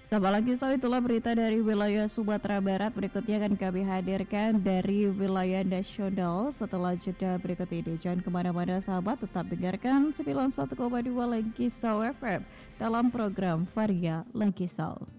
Apalagi itulah berita dari wilayah Sumatera Barat. Berikutnya akan kami hadirkan dari wilayah nasional setelah jeda berikut ini. Jangan kemana-mana sahabat, tetap dengarkan 91,2 Langkisau FM dalam program Varia Langkisau.